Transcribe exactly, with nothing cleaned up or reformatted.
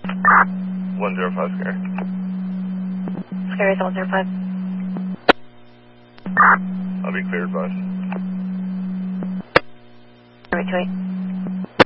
one zero five Scary. Scary is one zero five. I'll be cleared, bud. Retweet.